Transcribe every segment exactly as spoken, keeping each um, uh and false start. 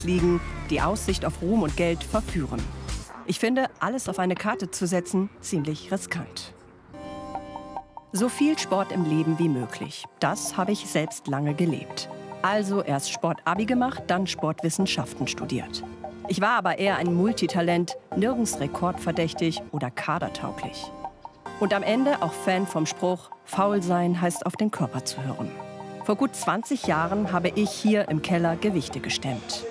liegen, die Aussicht auf Ruhm und Geld verführen. Ich finde, alles auf eine Karte zu setzen, ziemlich riskant. So viel Sport im Leben wie möglich. Das habe ich selbst lange gelebt. Also erst Sport-Abi gemacht, dann Sportwissenschaften studiert. Ich war aber eher ein Multitalent, nirgends rekordverdächtig oder kadertauglich. Und am Ende auch Fan vom Spruch, faul sein heißt auf den Körper zu hören. Vor gut zwanzig Jahren habe ich hier im Keller Gewichte gestemmt.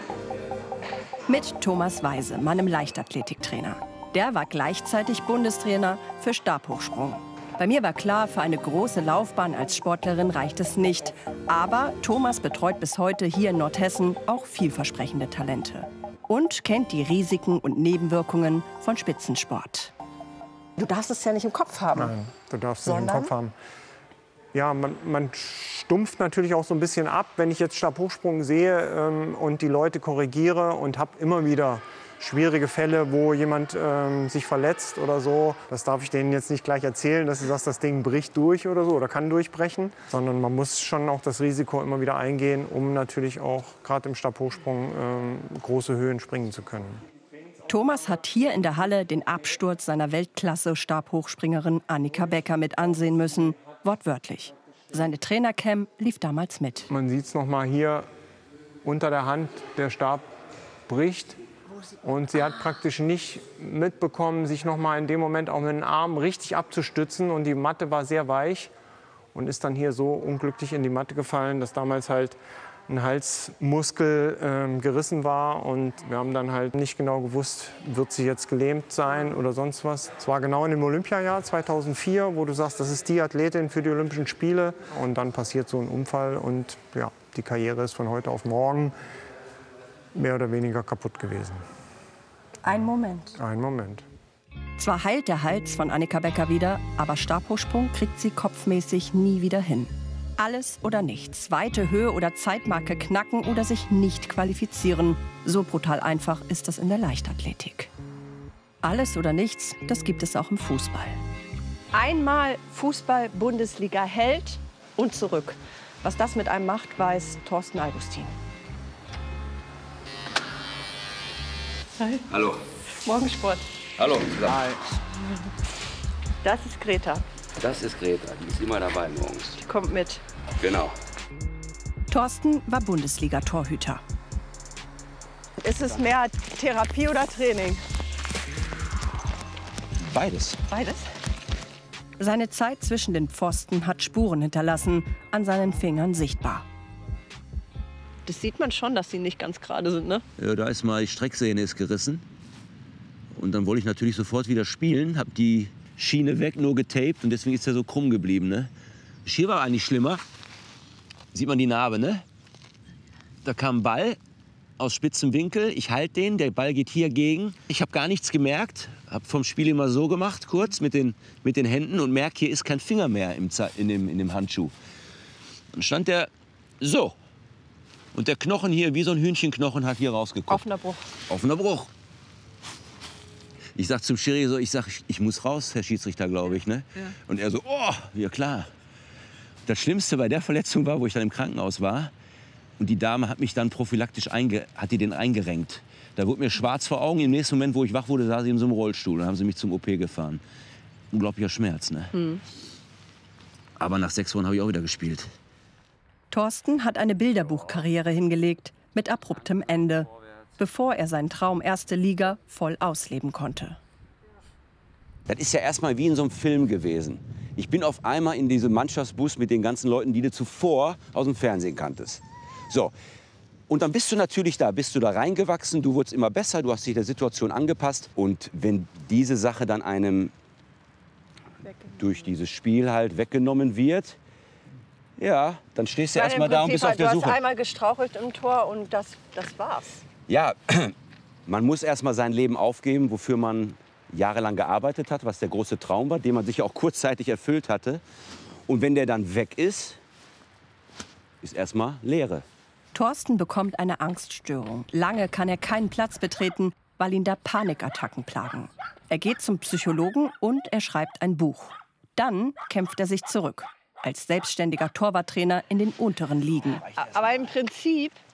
Mit Thomas Weise, meinem Leichtathletiktrainer. Der war gleichzeitig Bundestrainer für Stabhochsprung. Bei mir war klar, für eine große Laufbahn als Sportlerin reicht es nicht. Aber Thomas betreut bis heute hier in Nordhessen auch vielversprechende Talente. Und kennt die Risiken und Nebenwirkungen von Spitzensport. Du darfst es ja nicht im Kopf haben. Nein, du darfst es Sondern? nicht im Kopf haben. Ja, man, man stumpft natürlich auch so ein bisschen ab, wenn ich jetzt Stabhochsprung sehe ähm, und die Leute korrigiere und habe immer wieder schwierige Fälle, wo jemand ähm, sich verletzt oder so. Das darf ich denen jetzt nicht gleich erzählen, dass du sagst, das Ding bricht durch oder so oder kann durchbrechen, sondern man muss schon auch das Risiko immer wieder eingehen, um natürlich auch gerade im Stabhochsprung ähm, große Höhen springen zu können. Thomas hat hier in der Halle den Absturz seiner Weltklasse-Stabhochspringerin Annika Becker mit ansehen müssen, wortwörtlich. Seine Trainercam lief damals mit. Man sieht es noch mal hier unter der Hand, der Stab bricht. Und sie hat praktisch nicht mitbekommen, sich noch mal in dem Moment auch mit den Armen richtig abzustützen. Und die Matte war sehr weich und ist dann hier so unglücklich in die Matte gefallen, dass damals halt ein Halsmuskel ähm, gerissen war. Und wir haben dann halt nicht genau gewusst, wird sie jetzt gelähmt sein oder sonst was. Es war genau in dem Olympiajahr zweitausendvier, wo du sagst, das ist die Athletin für die Olympischen Spiele. Und dann passiert so ein Unfall und ja, die Karriere ist von heute auf morgen mehr oder weniger kaputt gewesen. Ein Moment. Ein Moment. Zwar heilt der Hals von Annika Becker wieder, aber Stabhochsprung kriegt sie kopfmäßig nie wieder hin. Alles oder nichts, weite Höhe oder Zeitmarke knacken oder sich nicht qualifizieren. So brutal einfach ist das in der Leichtathletik. Alles oder nichts, das gibt es auch im Fußball. Einmal Fußball-Bundesliga hält und zurück. Was das mit einem macht, weiß Thorsten Augustin. Hi. Hallo. Morgensport. Hallo. Hi. Das ist Greta. Das ist Greta, die ist immer dabei morgens. Die kommt mit. Genau. Thorsten war Bundesliga-Torhüter. Ist es mehr Therapie oder Training? Beides. Beides? Seine Zeit zwischen den Pfosten hat Spuren hinterlassen, an seinen Fingern sichtbar. Das sieht man schon, dass sie nicht ganz gerade sind, ne? Ja, da ist mal die Strecksehne ist gerissen. Und dann wollte ich natürlich sofort wieder spielen, habe die Schiene weg, nur getaped und deswegen ist er so krumm geblieben, ne? Hier war eigentlich schlimmer. Sieht man die Narbe, ne? Da kam ein Ball aus spitzem Winkel, ich halte den, der Ball geht hier gegen. Ich habe gar nichts gemerkt, habe vom Spiel immer so gemacht, kurz mit den, mit den Händen und merke, hier ist kein Finger mehr im, in, dem, in dem Handschuh. Dann stand der so. Und der Knochen hier, wie so ein Hühnchenknochen, hat hier rausgeguckt. Offener Bruch. Offener Bruch. Ich sag zum Schiri so, ich sag, ich muss raus, Herr Schiedsrichter, glaube ich, ne? Ja. Und er so, oh, ja klar. Das Schlimmste bei der Verletzung war, wo ich dann im Krankenhaus war, und die Dame hat mich dann prophylaktisch einge, hat die den eingerenkt. Da wurde mir schwarz vor Augen. Im nächsten Moment, wo ich wach wurde, saß sie in so einem Rollstuhl. Dann haben sie mich zum O P gefahren. Unglaublicher Schmerz, ne? Hm. Aber nach sechs Wochen habe ich auch wieder gespielt. Thorsten hat eine Bilderbuchkarriere hingelegt, mit abruptem Ende, bevor er seinen Traum erste Liga voll ausleben konnte. Das ist ja erstmal wie in so einem Film gewesen. Ich bin auf einmal in diesem Mannschaftsbus mit den ganzen Leuten, die du zuvor aus dem Fernsehen kanntest. So. Und dann bist du natürlich da, bist du da reingewachsen, du wurdest immer besser, du hast dich der Situation angepasst. Und wenn diese Sache dann einem durch dieses Spiel halt weggenommen wird, ja, dann stehst du erstmal da und bist auf der Suche. Du hast einmal gestrauchelt im Tor und das, das war's. Ja, man muss erstmal sein Leben aufgeben, wofür man jahrelang gearbeitet hat, was der große Traum war, den man sich auch kurzzeitig erfüllt hatte. Und wenn der dann weg ist, ist erstmal Leere. Thorsten bekommt eine Angststörung. Lange kann er keinen Platz betreten, weil ihn da Panikattacken plagen. Er geht zum Psychologen und er schreibt ein Buch. Dann kämpft er sich zurück. Als selbstständiger Torwarttrainer in den unteren Ligen. Aber im Prinzip